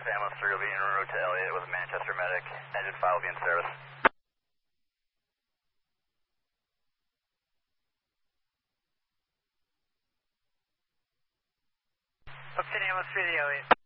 Ambulance 3 will be en route to Elliott with a Manchester medic. Engine 5 will be in service. Upton Ambulance 3 to Elliott.